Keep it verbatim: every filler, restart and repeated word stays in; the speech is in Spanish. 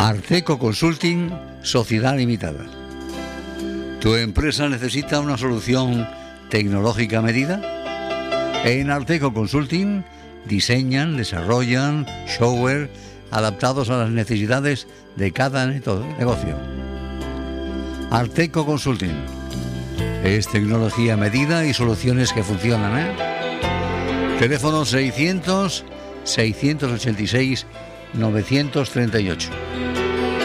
Arteco Consulting, Sociedad Limitada. ¿Tu empresa necesita una solución tecnológica a medida? En Arteco Consulting diseñan, desarrollan software adaptados a las necesidades de cada negocio. Arteco Consulting es tecnología a medida y soluciones que funcionan, ¿eh? Teléfono seiscientos, seiscientos ochenta y seis, novecientos treinta y ocho.